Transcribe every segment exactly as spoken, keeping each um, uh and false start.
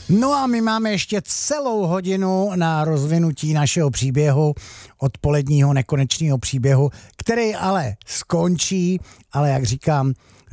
No a my máme ještě celou hodinu na rozvinutí našeho příběhu, odpoledního nekonečného příběhu, který ale skončí, ale jak říkám,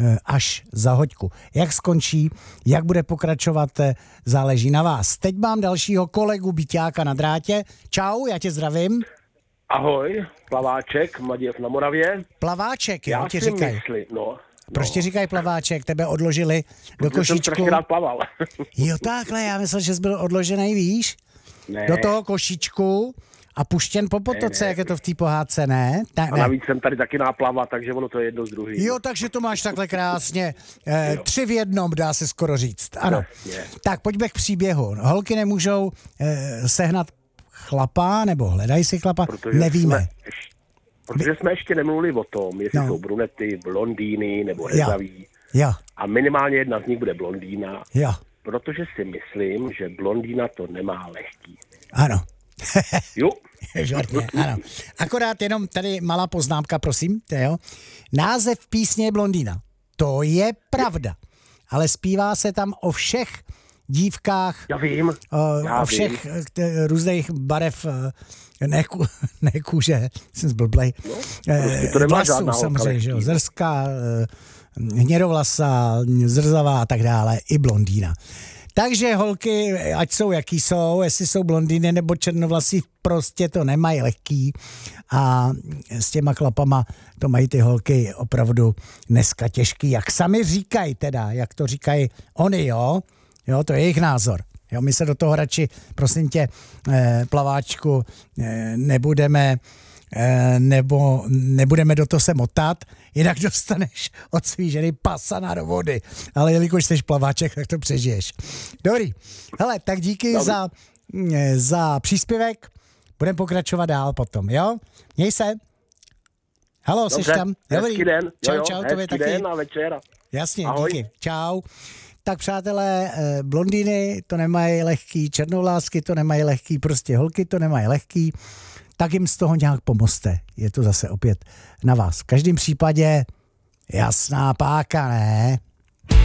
až za hoďku. Jak skončí, jak bude pokračovat, záleží na vás. Teď mám dalšího kolegu Byťáka na drátě. Čau, já tě zdravím. Ahoj, Plaváček, Maděv na Moravě. Plaváček, jo, já ti si říkají. Myslím, no. Proč ti říkají Plaváček? Tebe odložili do Protože jsem košíčku. strašně rád plaval. Jo, takhle, já myslel, že jsi byl odložený, víš? Ne. Do toho košíčku a puštěn po potoce, Ne, ne. jak je to v té pohádce, ne? Ta, A ne. navíc jsem tady taky náplava, takže ono to je jedno z druhých. Jo, takže to máš takhle krásně. Eh, tři v jednom, dá se skoro říct. Ano. Jasně. Tak pojďme k příběhu. Holky nemůžou eh, sehnat chlapa, nebo hledají si chlapa, Protože nevíme. Jsme, ještě, protože jsme ještě nemluvili o tom, jestli No. jsou brunety, blondýny nebo Jo. hezaví. Jo, A minimálně jedna z nich bude blondýna, jo, protože si myslím, že blondýna to nemá lehký. ano. Jo? Žádně, ano. Akorát jenom tady malá poznámka, prosím. To jo. Název písně je Blondýna. To je pravda. Ale zpívá se tam o všech dívkách, Já vím, o, já o všech vím. t- různých barev, eh, ne, ku, ne kůže, jsem zblblej, No, eh, prostě to nemá vlasů žádná holka samozřejmě, že jo, lehký. zrská, eh, hnědovlasá, zrzavá a tak dále, i blondýna. Takže holky, ať jsou jaký jsou, jestli jsou blondýny nebo černovlasí, prostě to nemají lehký a s těma chlapama to mají ty holky opravdu dneska těžký, jak sami říkají teda, jak to říkají oni, jo, jo, to je jejich názor. Jo, my se do toho radši, prosím tě, eh, Plaváčku, eh, nebudeme eh, nebo nebudeme do toho se motat, jinak dostaneš od svý ženy pasana do vody. Ale jelikož jsi Plaváček, tak to přežiješ. Dobrý. Hele, tak díky za, eh, za příspěvek. Budeme pokračovat dál potom, jo? Měj se. Halo, jsi Dobře, tam? Dobrý. hezký den. Čau, jo, jo, čau, tobě hezký taky. den a večera. Jasně, Ahoj. díky. Čau. Tak přátelé, eh, blondýny to nemají lehký, černovlásky to nemají lehký, prostě holky to nemají lehký, tak jim z toho nějak pomozte. Je to zase opět na vás. V každém případě jasná páka, ne?